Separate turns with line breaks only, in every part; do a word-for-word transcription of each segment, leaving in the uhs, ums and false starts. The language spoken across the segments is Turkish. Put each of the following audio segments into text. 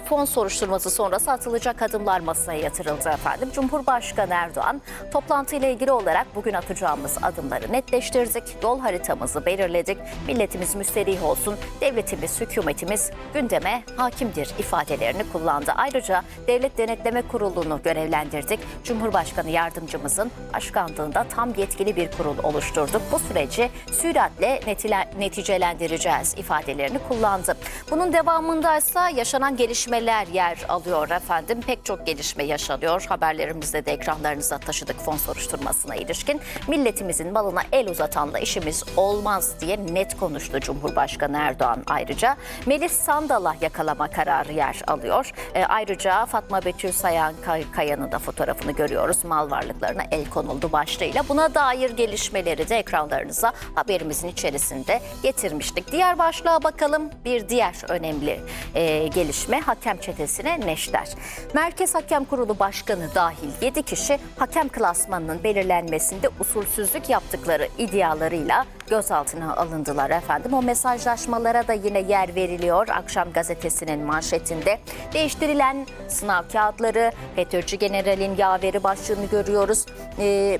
fon soruşturması sonrası atılacak adımlar masaya yatırıldı efendim. Cumhurbaşkanı Erdoğan toplantıyla ilgili olarak bugün atacağımız adımları netleştirdik. Yol haritamızı belirledik. Milletimiz müsterih olsun, devletimiz, hükümetimiz gündeme hakimdir ifadelerini kullandı. Ayrıca Devlet Denetleme Kurulu'nu görevlendirdik. Cumhurbaşkanı yardımcımızın başkanlığında tam yetkili bir kurul oluşturduk. Bu süreci süratle neticelendireceğiz ifadelerini kullandı. Bunun devamındaysa yaşanan gelişmeler yer alıyor efendim. Pek çok gelişme yaşanıyor. Haberlerimizde de ekranlarınıza taşıdık fon soruşturmasına ilişkin. Milletimizin malına el uzatanla işimiz olmaz diye net konuştu Cumhurbaşkanı Erdoğan ayrıca. Melis Sandal'a yakalama kararı yer alıyor. E, ayrıca Fatma Betül Sayan Kaya'nın da fotoğrafını görüyoruz. Mal varlıklarına el konuldu başlığıyla. Buna dair gelişmeleri de ekranlarınıza haberimizin içerisinde getirmiştik. Diğer başlığa bakalım. Bir diğer önemli e, gelişme hakem çetesine neşter. Merkez Hakem Kurulu Başkanı dahil yedi kişi hakem klasmanının belirlenmesinde usulsüzlük yaptıkları iddialarıyla gözaltına alındılar efendim. O mesajlaşmalara da yine yer veriliyor. Akşam gazetesinin manşetinde değiştirilen sınav kağıtları, FETÖ'cü generalin yaveri başlığını görüyoruz. Ee,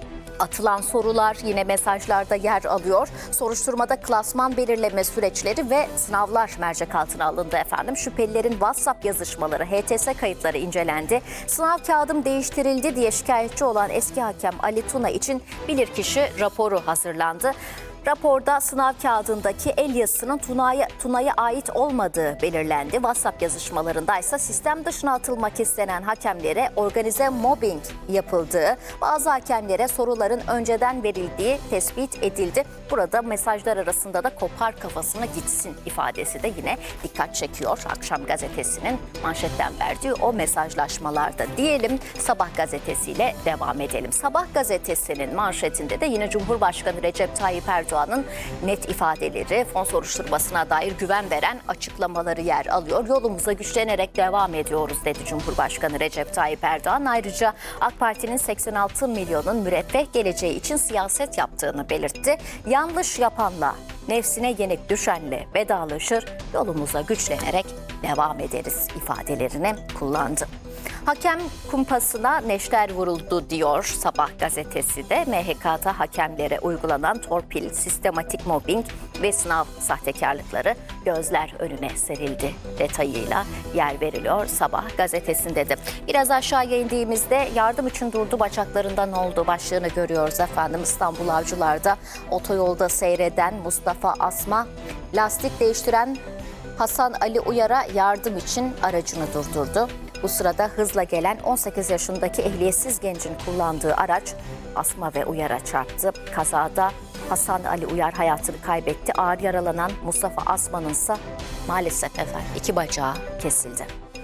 Atılan sorular yine mesajlarda yer alıyor. Soruşturmada klasman belirleme süreçleri ve sınavlar mercek altına alındı efendim. Şüphelilerin WhatsApp yazışmaları, H T S kayıtları incelendi. Sınav kağıdım değiştirildi diye şikayetçi olan eski hakem Ali Tuna için bilirkişi raporu hazırlandı. Raporda sınav kağıdındaki el yazısının Tuna'ya, Tuna'ya ait olmadığı belirlendi. WhatsApp yazışmalarında ise sistem dışına atılmak istenen hakemlere organize mobbing yapıldığı, bazı hakemlere soruların önceden verildiği tespit edildi. Burada mesajlar arasında da kopar kafasına gitsin ifadesi de yine dikkat çekiyor. Akşam gazetesinin manşetten verdiği o mesajlaşmalarda diyelim. Sabah gazetesiyle devam edelim. Sabah gazetesinin manşetinde de yine Cumhurbaşkanı Recep Tayyip Erdoğan Erdoğan'ın net ifadeleri, fon soruşturmasına dair güven veren açıklamaları yer alıyor. Yolumuza güçlenerek devam ediyoruz dedi Cumhurbaşkanı Recep Tayyip Erdoğan. Ayrıca AK Parti'nin seksen altı milyonun müreffeh geleceği için siyaset yaptığını belirtti. Yanlış yapanla, nefsine yenik düşenle vedalaşır, yolumuza güçlenerek devam ederiz ifadelerini kullandı. Hakem kumpasına neşter vuruldu diyor Sabah gazetesi de. M H K'da hakemlere uygulanan torpil, sistematik mobbing ve sınav sahtekarlıkları gözler önüne serildi detayıyla yer veriliyor Sabah gazetesinde de. Biraz aşağıya indiğimizde yardım için durdu bacaklarından oldu başlığını görüyoruz efendim. İstanbul Avcılar'da otoyolda seyreden Mustafa Asma lastik değiştiren Hasan Ali Uyar'a yardım için aracını durdurdu. Bu sırada hızla gelen on sekiz yaşındaki ehliyetsiz gencin kullandığı araç Asma ve Uyar'a çarptı. Kazada Hasan Ali Uyar hayatını kaybetti. Ağır yaralanan Mustafa Asma'nın ise maalesef efendim iki bacağı kesildi.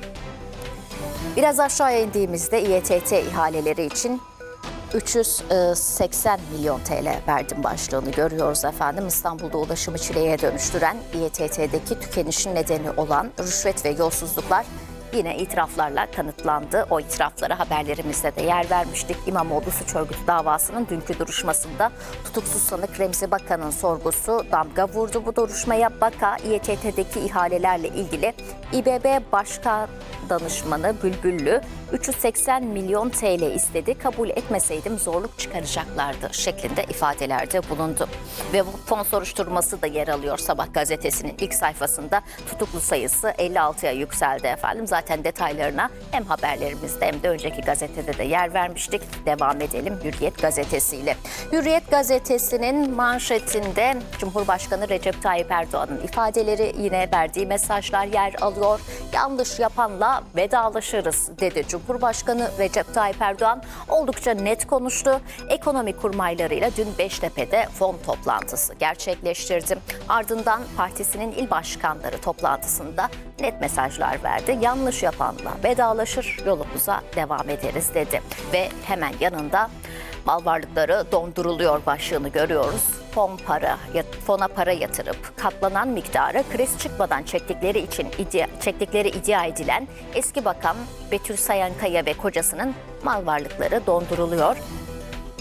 Biraz aşağıya indiğimizde İ E T T ihaleleri için üç yüz seksen milyon T L verdim başlığını görüyoruz efendim. İstanbul'da ulaşımı çileye dönüştüren İ E T T'deki tükenişin nedeni olan rüşvet ve yolsuzluklar yine itiraflarla kanıtlandı. O itiraflara haberlerimizde de yer vermiştik. İmamoğlu suç örgütü davasının dünkü duruşmasında tutuksuz sanık Remzi Bakan'ın sorgusu damga vurdu. Bu duruşmaya Baka, İ E T T'deki ihalelerle ilgili İ B B Başkan Danışmanı Bülbüllü üç yüz seksen milyon T L istedi. Kabul etmeseydim zorluk çıkaracaklardı şeklinde ifadelerde bulundu. Ve fon soruşturması da yer alıyor Sabah gazetesinin ilk sayfasında. Tutuklu sayısı elli altıya yükseldi efendim. Zaten detaylarına hem haberlerimizde hem de önceki gazetede de yer vermiştik. Devam edelim Hürriyet gazetesiyle. Hürriyet gazetesinin manşetinde Cumhurbaşkanı Recep Tayyip Erdoğan'ın ifadeleri, yine verdiği mesajlar yer alıyor. Yanlış yapanla vedalaşırız dedi Cumhurbaşkanı Recep Tayyip Erdoğan. Oldukça net konuştu. Ekonomi kurmaylarıyla dün Beştepe'de fon toplantısı gerçekleştirdi. Ardından partisinin il başkanları toplantısında net mesajlar verdi. Yanlış yapanla vedalaşır, yolumuza devam ederiz dedi. Ve hemen yanında mal varlıkları donduruluyor başlığını görüyoruz. Fon para, fona para yatırıp katlanan miktarı kriz çıkmadan çektikleri için iddia, çektikleri iddia edilen eski bakan Betül Sayan Kaya ve kocasının mal varlıkları donduruluyor.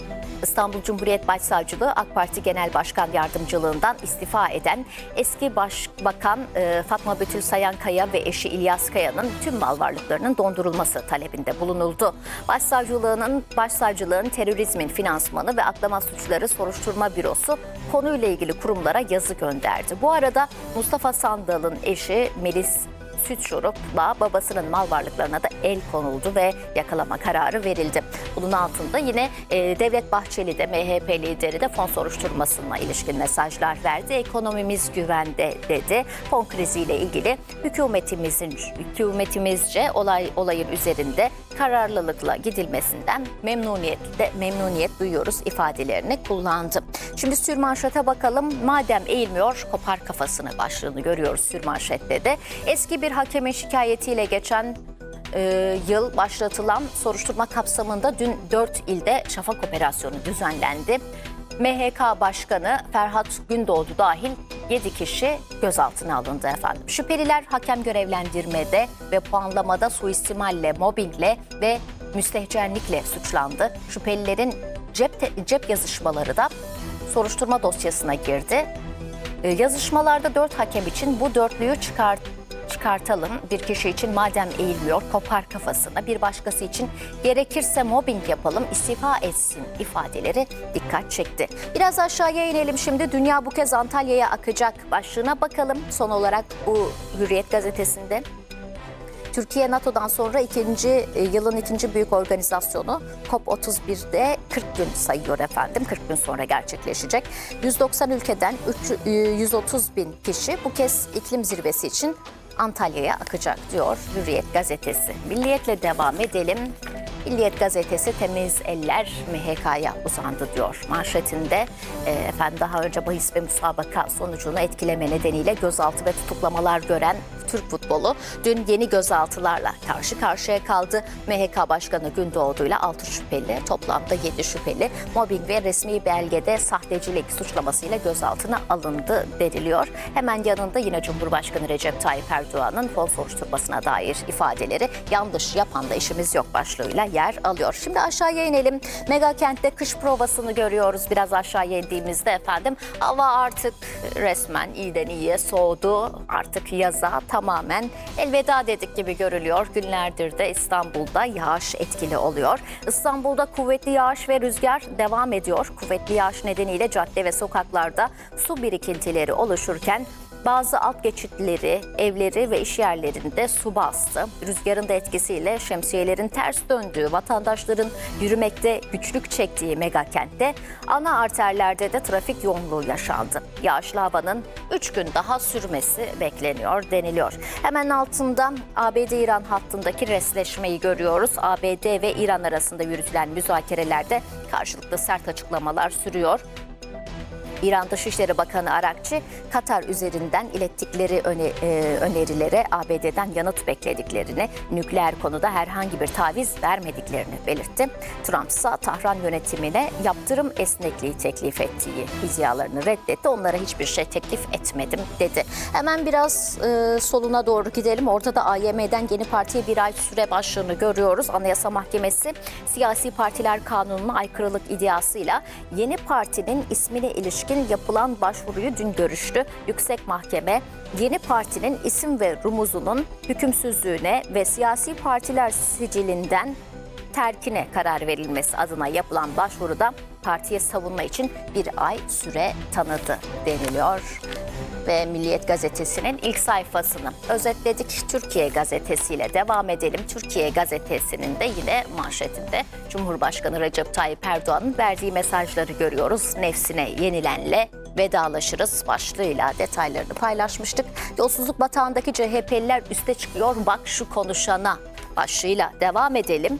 İstanbul Cumhuriyet Başsavcılığı AK Parti Genel Başkan Yardımcılığından istifa eden eski Başbakan e, Fatma Betül Sayankaya ve eşi İlyas Kaya'nın tüm mal varlıklarının dondurulması talebinde bulunuldu. Başsavcılığının Başsavcılığın Terörizmin Finansmanı ve Aklama Suçları Soruşturma Bürosu konuyla ilgili kurumlara yazı gönderdi. Bu arada Mustafa Sandal'ın eşi Melis Sütçurup'la babasının mal varlıklarına da el konuldu ve yakalama kararı verildi. Bunun altında yine e, Devlet Bahçeli de M H P lideri de fon soruşturmasına ilişkin mesajlar verdi. Ekonomimiz güvende dedi. Fon kriziyle ilgili hükümetimizin hükümetimizce olay olayın üzerinde kararlılıkla gidilmesinden memnuniyetle memnuniyet duyuyoruz ifadelerini kullandı. Şimdi sürmanşete bakalım. Madem eğilmiyor kopar kafasını başlığını görüyoruz sürmanşette de. Eski bir hakemin şikayetiyle geçen e, yıl başlatılan soruşturma kapsamında dün dört ilde şafak operasyonu düzenlendi. M H K Başkanı Ferhat Gündoğdu dahil yedi kişi gözaltına alındı efendim. Şüpheliler hakem görevlendirmede ve puanlamada suistimalle, mobbingle ve müstehcenlikle suçlandı. Şüphelilerin cep, te- cep yazışmaları da soruşturma dosyasına girdi. Ee, yazışmalarda dört hakem için bu dörtlüyü çıkart çıkartalım. Bir kişi için madem eğilmiyor kopar kafasına, bir başkası için gerekirse mobbing yapalım, istifa etsin ifadeleri dikkat çekti. Biraz aşağıya inelim şimdi. Dünya bu kez Antalya'ya akacak başlığına bakalım. Son olarak bu Hürriyet gazetesinde. Türkiye NATO'dan sonra ikinci yılın ikinci büyük organizasyonu COP otuz bir'de kırk gün sayıyor efendim. kırk gün sonra gerçekleşecek. yüz doksan ülkeden yüz otuz bin kişi bu kez iklim zirvesi için Antalya'ya akacak diyor Hürriyet gazetesi. Milliyet'le devam edelim. Milliyet gazetesi temiz eller M H K'ya uzandı diyor. Manşetinde e, efendim daha önce bahis ve müsabaka sonucunu etkileme nedeniyle gözaltı ve tutuklamalar gören Türk futbolu dün yeni gözaltılarla karşı karşıya kaldı. M H K Başkanı Gündoğdu ile altı şüpheli, toplamda yedi şüpheli mobbing ve resmi belgede sahtecilik suçlamasıyla gözaltına alındı deniliyor. Hemen yanında yine Cumhurbaşkanı Recep Tayyip Erdoğan'ın fon soruşturmasına dair ifadeleri yanlış yapan da işimiz yok başlığıyla yer alıyor. Şimdi aşağıya inelim. Mega kentte kış provasını görüyoruz. Biraz aşağıya indiğimizde efendim hava artık resmen iyiden iyiye soğudu. Artık yaza tamamen elveda dedik gibi görülüyor. Günlerdir de İstanbul'da yağış etkili oluyor. İstanbul'da kuvvetli yağış ve rüzgar devam ediyor. Kuvvetli yağış nedeniyle cadde ve sokaklarda su birikintileri oluşurken bazı alt geçitleri, evleri ve iş yerlerinde su bastı. Rüzgarın da etkisiyle şemsiyelerin ters döndüğü, vatandaşların yürümekte güçlük çektiği mega kentte ana arterlerde de trafik yoğunluğu yaşandı. Yağışlı havanın üç gün daha sürmesi bekleniyor deniliyor. Hemen altında A B D-İran hattındaki resleşmeyi görüyoruz. A B D ve İran arasında yürütülen müzakerelerde karşılıklı sert açıklamalar sürüyor. İran Dışişleri Bakanı Arakçı, Katar üzerinden ilettikleri öne, e, önerilere A B D'den yanıt beklediklerini, nükleer konuda herhangi bir taviz vermediklerini belirtti. Trump ise Tahran yönetimine yaptırım esnekliği teklif ettiği iddialarını reddetti. Onlara hiçbir şey teklif etmedim dedi. Hemen biraz e, soluna doğru gidelim. Orada da A Y M'den yeni partiye bir ay süre başlığını görüyoruz. Anayasa Mahkemesi siyasi partiler kanununa aykırılık iddiasıyla yeni partinin ismine ilişkin yapılan başvuruyu dün görüştü. Yüksek Mahkeme yeni partinin isim ve rumuzunun hükümsüzlüğüne ve siyasi partiler sicilinden terkine karar verilmesi adına yapılan başvuruda partiye savunma için bir ay süre tanıdı deniliyor. Ve Milliyet gazetesinin ilk sayfasını özetledik. Türkiye gazetesiyle devam edelim. Türkiye gazetesinin de yine manşetinde Cumhurbaşkanı Recep Tayyip Erdoğan'ın verdiği mesajları görüyoruz. Nefsine yenilenle vedalaşırız başlığıyla detaylarını paylaşmıştık. Yolsuzluk batağındaki C H P'liler üste çıkıyor, bak şu konuşana başlığıyla devam edelim.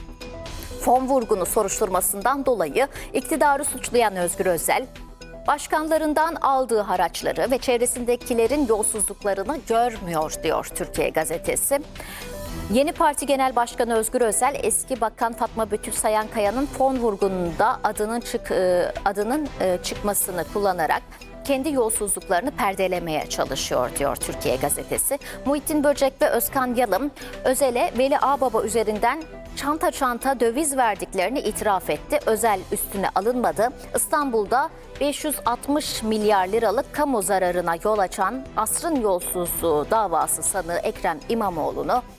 Fon vurgunu soruşturmasından dolayı iktidarı suçlayan Özgür Özel, başkanlarından aldığı haraçları ve çevresindekilerin yolsuzluklarını görmüyor diyor Türkiye gazetesi. Yeni Parti Genel Başkanı Özgür Özel, eski Bakan Fatma Betül Sayankaya'nın fon vurgununda adının çık adının çıkmasını kullanarak kendi yolsuzluklarını perdelemeye çalışıyor diyor Türkiye gazetesi. Muhittin Böcek ve Özkan Yalım, Özel'e Veli Ağbaba üzerinden çanta çanta döviz verdiklerini itiraf etti. Özel üstüne alınmadı. İstanbul'da beş yüz altmış milyar liralık kamu zararına yol açan asrın yolsuzluğu davası sanığı Ekrem İmamoğlu'nu